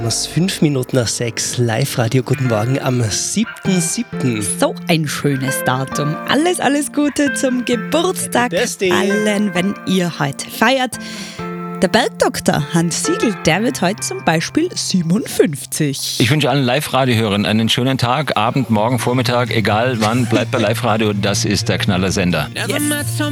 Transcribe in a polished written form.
haben es 5 Minuten nach 6. Live-Radio, guten Morgen am 7.7. So ein schönes Datum. Alles Gute zum Geburtstag allen, wenn ihr heute feiert. Der Bergdoktor Hans Siegel, der wird heute zum Beispiel 57. Ich wünsche allen Live-Radio-Hörern einen schönen Tag, Abend, Morgen, Vormittag, egal wann, bleibt bei Live-Radio, das ist der Knallersender. Yes.